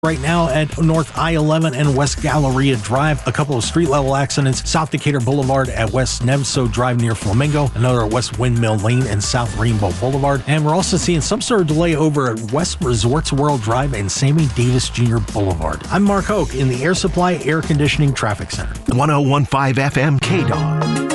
Right now at North I-11 and West Galleria Drive, a couple of street-level accidents. South Decatur Boulevard at West Nevso Drive near Flamingo, another at West Windmill Lane and South Rainbow Boulevard. And we're also seeing some sort of delay over at West Resorts World Drive and Sammy Davis Jr. Boulevard. I'm Mark Hoke in the Air Supply Air Conditioning Traffic Center. 101.5 FM KDOG.